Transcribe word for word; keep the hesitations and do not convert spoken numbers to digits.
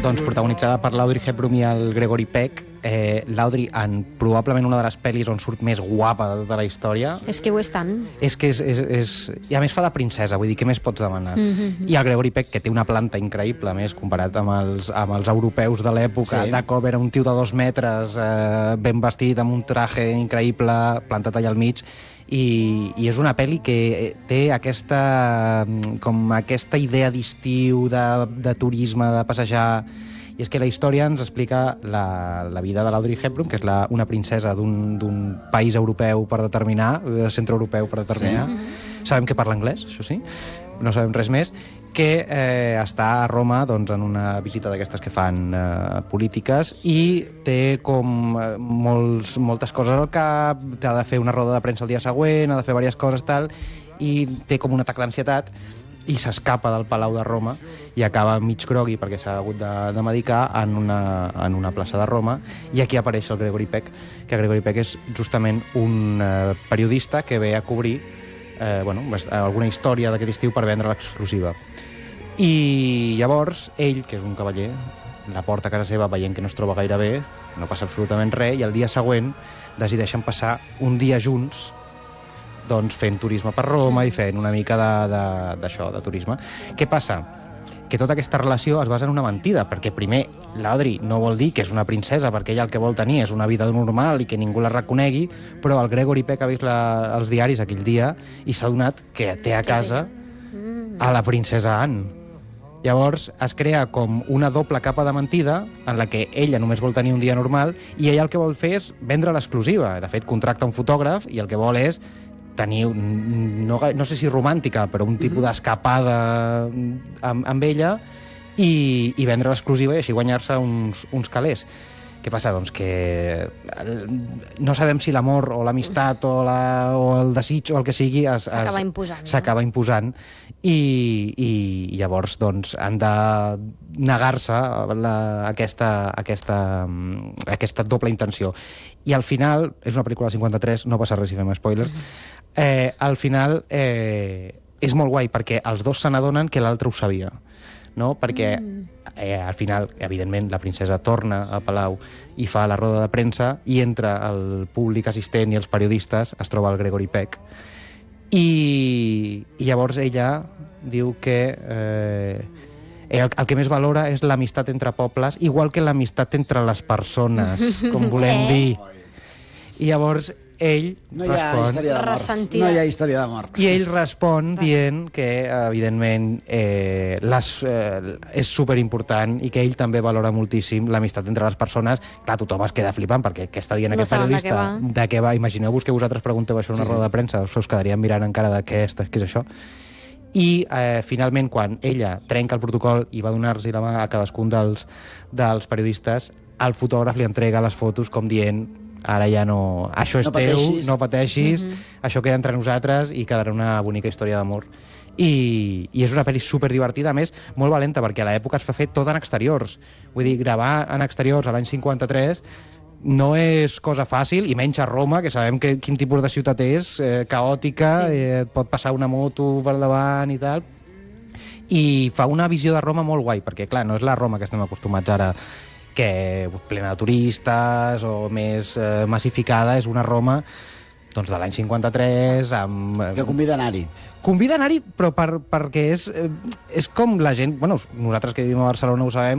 Doncs protagonitzada per l'Audrey Hepburn i el Gregory Peck. Eh, L'Audrey, en probablement una de les pel·lis on surt més guapa de tota la història. És que ho és tant. És que és, és, és... I a més fa de princesa, vull dir, què més pots demanar? Mm-hmm. I el Gregory Peck, que té una planta increïble, a més, comparat amb els, amb els europeus de l'època. Sí. De cop era un tio de dos metres, eh, ben vestit, amb un traje increïble, plantat allà al mig. I, i és una pel·li que té aquesta, com aquesta idea d'estiu, de, de turisme, de passejar. I és que la història ens explica la, la vida de l'Audrey Hepburn, que és la, una princesa d'un país europeu per determinar, centroeuropeu per determinar. Sí. Sabem que parla anglès, això sí, no sabem res més, que eh, està a Roma doncs, en una visita d'aquestes que fan eh, polítiques i té com eh, molts, moltes coses al cap, ha de fer una roda de premsa el dia següent, ha de fer diverses coses, tal, i té com un atac d'ansietat i s'escapa del Palau de Roma i acaba mig grogui perquè s'ha hagut de, de medicar en una, en una plaça de Roma, i aquí apareix el Gregory Peck, que Gregory Peck és justament un eh, periodista que ve a cobrir eh, bueno, alguna història d'aquest estiu per vendre l'exclusiva. I llavors ell, que és un cavaller, la porta a casa seva veient que no es troba gaire bé, no passa absolutament res, i el dia següent decideixen passar un dia junts doncs fent turisme per Roma i fent una mica d'això, de, de, de turisme. Què passa? Que tota aquesta relació es basa en una mentida, perquè primer l'Audrey no vol dir que és una princesa, perquè ella el que vol tenir és una vida normal i que ningú la reconegui, però el Gregory Peck ha vist la, els diaris aquell dia i s'ha adonat que té a casa a la princesa Anne. Llavors es crea com una doble capa de mentida en la que ella només vol tenir un dia normal i ella el que vol fer és vendre l'exclusiva. De fet, contracta un fotògraf i el que vol és tenir, no, no sé si romàntica, però un tipus d'escapada amb, amb ella i, i vendre l'exclusiva i així guanyar-se uns, uns calés. Què passa? Doncs que no sabem si l'amor o l'amistat o, la, o el desig o el que sigui s'acaba imposant. S'acaba no? imposant i, i llavors doncs, han de negar-se la, aquesta, aquesta, aquesta doble intenció. I al final, és una pel·lícula del cinquanta-tres, no passa res si fem spoilers, eh, al final eh, és molt guai perquè els dos se n'adonen que l'altre ho sabia. No? Perquè eh, al final, evidentment, la princesa torna al palau i fa la roda de premsa i entre el públic assistent i els periodistes es troba el Gregory Peck. I, i llavors ella diu que eh, el, el que més valora és l'amistat entre pobles, igual que l'amistat entre les persones, com volem dir. I llavors ell no hi ha respon... història d'amor. No hi ha història d'amor. I ell respon dient que, evidentment, eh, les, eh, és superimportant i que ell també valora moltíssim l'amistat entre les persones. Clar, tothom es queda flipant perquè què està dient no aquest periodista? De què va. De què va? Imagineu-vos que vosaltres pregunteu això en una sí, roda de premsa, us us quedarien mirant encara de què és, què és això. I eh, finalment, quan ella trenca el protocol i va donar-li la mà a cadascun dels, dels periodistes, el fotògraf li entrega les fotos com dient ara ja no... Això és no teu, pateixis. no pateixis, mm-hmm. això queda entre nosaltres i quedarà una bonica història d'amor. I, I és una pel·li superdivertida, a més, molt valenta, perquè a l'època es va fer tot en exteriors. Vull dir, gravar en exteriors a l'any cinquanta-tres no és cosa fàcil, i menys a Roma, que sabem que, quin tipus de ciutat és, eh, caòtica, sí. eh, et pot passar una moto per davant i tal. I fa una visió de Roma molt guai, perquè, clar, no és la Roma que estem acostumats ara, que plena de turistes o més eh, massificada, és una Roma doncs, de l'any cinquanta-tres amb... Que convida a anar-hi. Convida a anar-hi, però per, perquè és, eh, és com la gent... Bueno, nosaltres que vivim a Barcelona ho sabem,